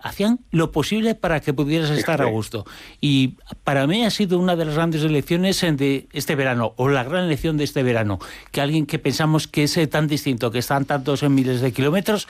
hacían lo posible para que pudieras estar a gusto. Y para mí ha sido una de las grandes elecciones de este verano, o la gran elección de este verano, que alguien que pensamos que es tan distinto, que están tantos en miles de kilómetros,